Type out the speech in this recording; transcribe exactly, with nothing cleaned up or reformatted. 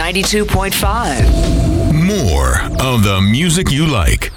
ninety-two point five. More of the music you like.